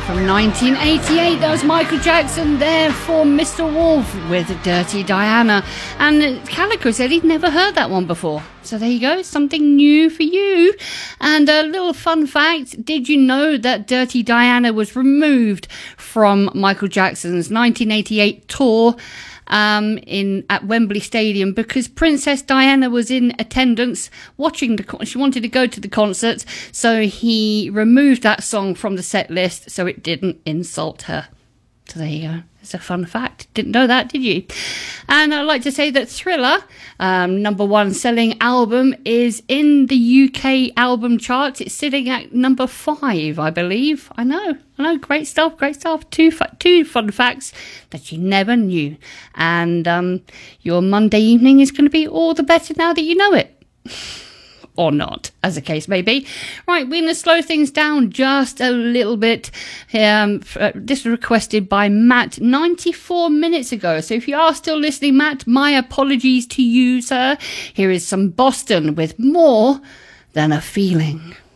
From 1988, that was Michael Jackson there for Mr. Wolf with Dirty Diana. And Calico said he'd never heard that one before. So there you go, something new for you. And a little fun fact, did you know that Dirty Diana was removed from Michael Jackson's 1988 tour at Wembley Stadium because Princess Diana was in attendance watching she wanted to go to the concert, so he removed that song from the set list so it didn't insult her. So there you go. It's a fun fact. Didn't know that, did you? And I'd like to say that Thriller, number one selling album, is in the UK album charts. It's sitting at number 5, I believe. I know. Great stuff. Two fun facts that you never knew. And your Monday evening is going to be all the better now that you know it. Or not, as the case may be. Right, we're going to slow things down just a little bit. This was requested by Matt 94 minutes ago. So if you are still listening, Matt, my apologies to you, sir. Here is some Boston with More Than a Feeling.